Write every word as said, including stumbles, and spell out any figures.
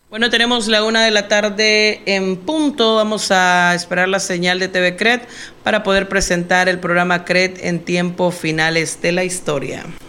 Bueno, tenemos la una de la tarde en punto. Vamos a esperar la señal de T V C R E D para poder presentar el programa C R E D en tiempos finales de la historia.